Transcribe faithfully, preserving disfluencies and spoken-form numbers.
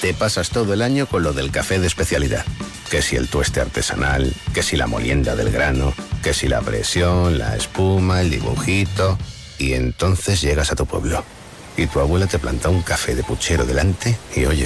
Te pasas todo el año con lo del café de especialidad. Que si el tueste artesanal, que si la molienda del grano, que si la presión, la espuma, el dibujito... Y entonces llegas a tu pueblo. Y tu abuela te planta un café de puchero delante y oye...